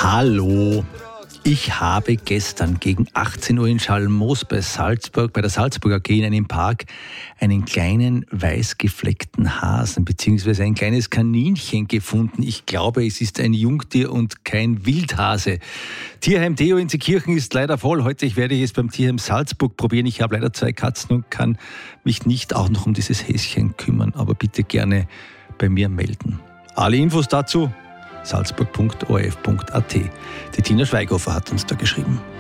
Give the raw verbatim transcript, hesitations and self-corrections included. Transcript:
Hallo. Ich habe gestern gegen achtzehn Uhr in Schalmoos bei Salzburg, bei der Salzburg A G in einem Park, einen kleinen weiß gefleckten Hasen bzw. ein kleines Kaninchen gefunden. Ich glaube, es ist ein Jungtier und kein Wildhase. Tierheim Theo in Seekirchen ist leider voll. Heute werde ich es beim Tierheim Salzburg probieren. Ich habe leider zwei Katzen und kann mich nicht auch noch um dieses Häschen kümmern. Aber bitte gerne bei mir melden. Alle Infos dazu salzburg punkt o r f punkt a t. Die Tina Schweighofer hat uns da geschrieben.